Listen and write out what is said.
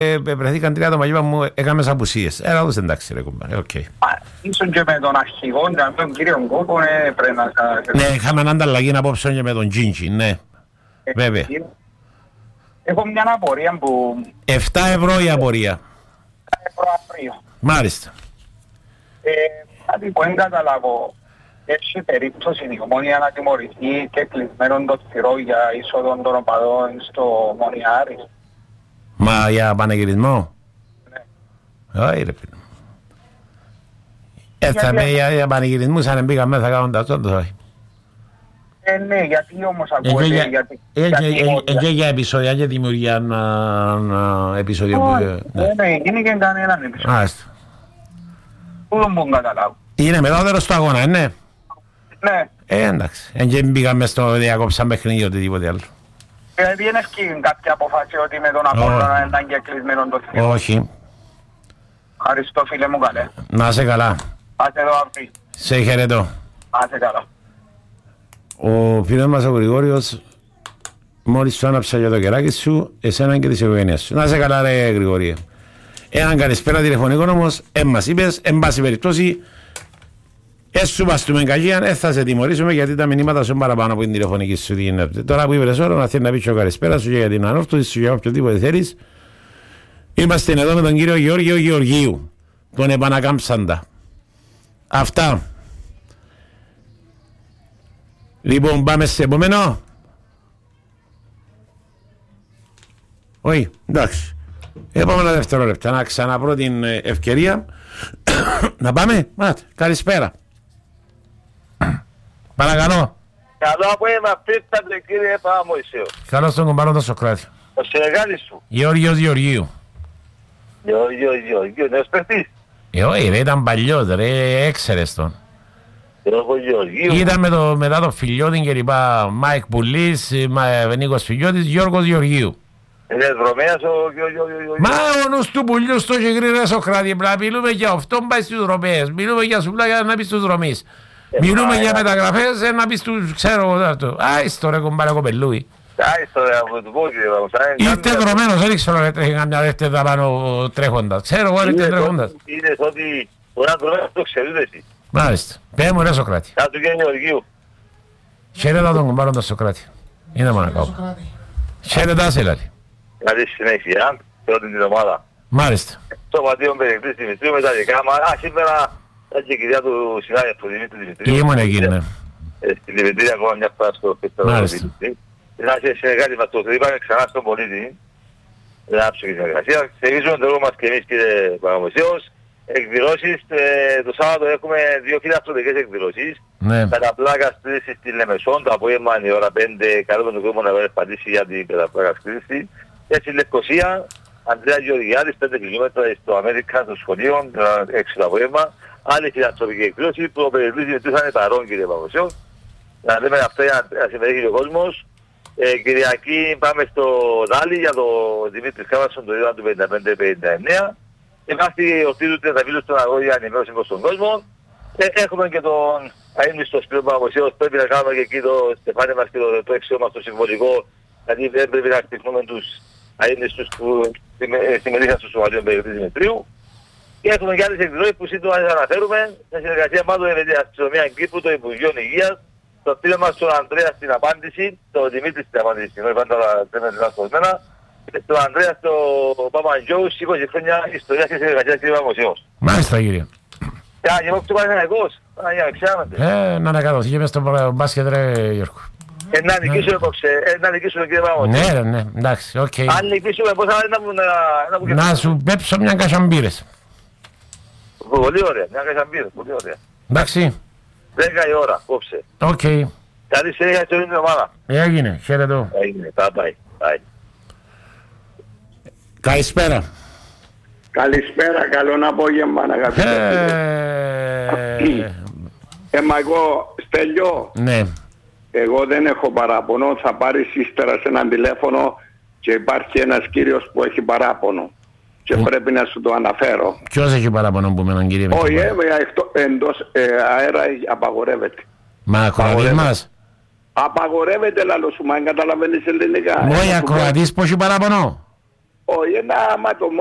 βρεθήκαν 3 άτομα και είπαν μου έκαμε απουσίες. Έλα δώσε εντάξει ρε κουμπάρε, οκ. Ήσουν και με τον αρχηγό, τον κύριο Κόκο, πρέπει να σας... Ναι, είχαμε ανταλλαγή απόψε και με τον Τζίντζι, ναι. Βέβαια. Έχω μια απορία που... 7 ευρώ η απορία. 7 ευρώ αύριο. Μάλιστα. Κάτι που δεν καταλάβω, έχει περίπτωση η Ομόνια να τιμωρηθεί και κλεισμένον το θηρό για είσοδο των οπαδών στο Μονιάρι. Μα για πανεγυρισμό. Ναι. Όχι ρε φίλε. Έθαμε για πανεγυρισμούς αν μπήκαν μέσα κάνοντας όντως όχι. Ναι, γιατί όμως ακούγεται Και για επεισόδια, για δημιουργία επεισόδια που... Ναι, είναι και κανέναν επεισόδιο. Άστα. Πού δεν μπορούν να καταλάβουν. Είναι μετάδερος στο αγώνα, ναι. Ναι. Εντάξει. Και μπήκαν μες στο διακόψαν παιχνίδι οτιδήποτε άλλο. Δηλαδή είναι ευκαιρία κάποια αποφάση ότι με τον Απόλλωνα ήταν και κλεισμένο το θηρίο. Όχι. Ευχαριστώ φίλε μου καλέ. Να είσαι καλά. Άσε εδώ αυτή. Σε χαιρετώ. Άσε καλά. Ο φίλος μας ο Γρηγόριος μόλις σου άναψα για το κεράκι σου, εσέναν και της οικογένειας σου. Να είσαι καλά ρε Γρηγόρια. Έναν καλησπέρα τηλεφωνικό όμως, μας είπες, εν πάση περιπτώσει, σου βαστούμε κακία, θα σε τιμωρήσουμε γιατί τα μηνύματα σου παραπάνω από την τηλεφωνική σου δίνεται. Τώρα που είπες ώρα, να θέλει να πεις ο καλησπέρα σου για την ανόρθωση σου για οποιοδήποτε θέλεις. Είμαστε εδώ με τον κύριο Γεώργιο Γεωργίου, τον επανακάμψαντα. Αυτά. Λοιπόν, πάμε σε επόμενο. Όχι, εντάξει. Επόμενα δευτερόλεπτα. Να ξαναπρώ την ευκαιρία. Να πάμε. Μάτε, καλησπέρα. Παρακαλώ. Καλό απόγευμα, πήρατε κύριε Παπαμωυσέο. Καλώς τον κομπάροντα Σοκράτη. Ο συνεργάτης σου. Γεώργιος Γεωργίου. Γεωργίου, νέος παίχτης. Όχι ρε, ήταν παλιός ρε, έξερες τον. Γεωργίου. Ήταν μετά το Φιλιώτη και λοιπά, Μάικ Πουλής, Νίκος Φιλιώτης, Γιώργος Γεωργίου. Είναι δρομέας ο Γεωργίου. Μα ο νους του πουλιού στο γεγρή ρε Σοκράτη, μιλούμε για αυτό, πάει στους δρομές, μιλούμε για σουβλάκια να πεις στους δρομείς. Μιλούμε για μεταγραφές, να πεις τους, ξέρω αυτό. Άιστο ρε κομπάρε κοπελούι. Άιστο ρε από του πω κύριε Παπαμωυσέο. Ήρθε δρομένος, δεν ξέρω να τρέχει καμιά δεύτερη πάνω τρέχοντας. Ξέρω εγώ ήρθε τρέχοντας. Είναι ότι τώρα δρομένος το ξέρετε εσύ. Μάλιστα. Πέ μου ρε Σοκράτη. Κάτω και Γεωργίου. Χαίρετα τον κομπάροντα Σοκράτη. Είναι μονακάου. Χαίρετα σε λάλη. Καλή συνέχεια, πρώτη την ομάδα. Μάλιστα. Στο πατίο Περικλής Δημητρίου με τα δικά μας. Σήμερα ήταν και η κυρία του συνάδελφου Δημήτρη Δημητρίου. Ήμουν εκεί, ναι. Στην Δημητρία ακόμα μια φορά στο Φεστρό. Μάλιστα. Να σε συνεργάτη μας το είπαμε ξανά στον πολίτη. Να ψωχή συνεργασία. Στηρίζουμε το έργο μας και εμείς κύριε Παπαμωυσέος. Εκδηλώσεις, το Σάββατο έχουμε 2 φιλαθροτικές εκδηλώσεις. Ναι. Κατά πλάκα στήριξη στη Λεμεσόν, το απόγευμα η ώρα 5, καλούμε τον κόσμο να πατήσει για την καταπλάκα στήριξη. Και στη Λευκοσία, Ανδρέα Γεωργιάδης, 5 χιλιόμετρα στο Αμέρικα των σχολείων, 6 το απόγευμα. Άλλη φιλανθρωπική εκδήλωση που ο Περικλής Δημητρίου θα είναι παρόν κύριε Παπαμωυσέο. Να λέμε αυτά για να συμμετέχει ο κόσμος. Κυριακή πάμε στο Δάλι για το Δημήτρη Κάβασον το 1955-59. Είμαστε ορτή του 30 στον αγώνα για ενημέρωση προς τον κόσμο. Έχουμε και τον αείμνηστο Σπύρο Παπαμωυσέος. Πρέπει να κάνουμε και εκεί το στεφάνι μας και το έξιο μας το συμβολικό. Δηλαδή δεν πρέπει να χτυπούμε τους αείμνηστους που συμμετείχαν στο Σωματείο Περικλής Δημητρίου. Και έχουμε και άλλες εκδηλώσεις που σύντομα θα αναφέρουμε σε συνεργασία μάλλον με την Αστυνομία Κύπρου, το Υπουργείο Υγείας, το φίλο μας τον Ανδρέα στην απάντηση, τον Δημήτρη στην απάντηση, συγγνώμη πάντα δεν είναι λάθος. Στον Ανδρέα στο Παπαντζόους, 20 χρόνια ιστορία και συνεργασία κύριε Παπαμωυσέος. Μάλιστα κύριε. Και εγώ που του πάει ένα εγγός, για να ξέρετε. Να ανακατωθεί και μες στο μπάσκετ ρε Γιώργο. Να νικήσουμε απόψε, να νικήσουμε κύριε Παπαμωυσέο. Ναι, εντάξει, οκ. Αν νικήσουμε πώς θα είναι να σου πέψω μια κασαμπύρες. Πολύ ωραία, μια κασαμπύρες, πολύ ωραία. Εντάξει. 10 η ώρα, απόψε. Οκ. Καλή συνέχεια σε όλη την ομάδα. Έγινε, χαίρετο. Έγινε, bye. Καλησπέρα. Καλησπέρα, καλό απόγευμα αγαπητέ. Μα εγώ Στέλιο. Ναι. Εγώ δεν έχω παράπονο. Θα πάρεις ύστερα σε έναν τηλέφωνο και υπάρχει ένας κύριος που έχει παράπονο. Και πρέπει να σου το αναφέρω. Ποιος έχει παράπονο που με έναν κύριο? Όχι, εντός αέρα απαγορεύεται. Μα ακροατής μας? Απαγορεύεται λαλό σου, μα αν καταλαβαίνεις ελληνικά. Όχι, ακροατής που έχει παράπονο. Όχι, άμα το